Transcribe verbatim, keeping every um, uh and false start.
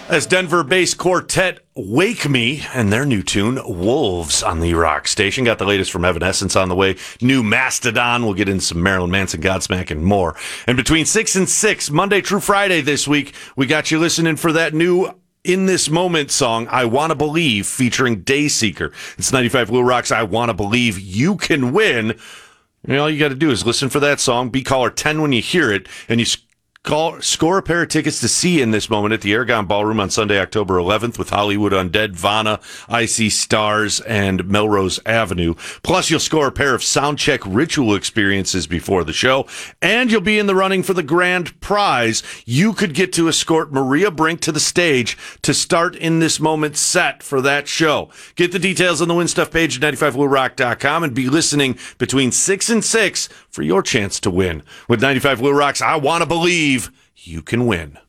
As Denver-based quartet Wake Me and their new tune, Wolves, on the Rock Station. Got the latest from Evanescence on the way. New Mastodon. We'll get into some Marilyn Manson, Godsmack, and more. And between six and six, Monday through Friday this week, we got you listening for that new In This Moment song, I Wanna Believe, featuring Dayseeker. It's ninety-five Blue Rock's I Wanna Believe You Can Win. And all you got to do is listen for that song, be caller ten when you hear it, and you Call, score a pair of tickets to see In This Moment at the Aragon Ballroom on Sunday, October eleventh with Hollywood Undead, Vanna, Icy Stars, and Melrose Avenue. Plus, you'll score a pair of Soundcheck Ritual experiences before the show, and you'll be in the running for the grand prize. You could get to escort Maria Brink to the stage to start In This Moment set for that show. Get the details on the Win Stuff page at ninety-five blue rock dot com and be listening between six and six for your chance to win. With ninety-five Blue Rock's I Wanna Believe You Can Win.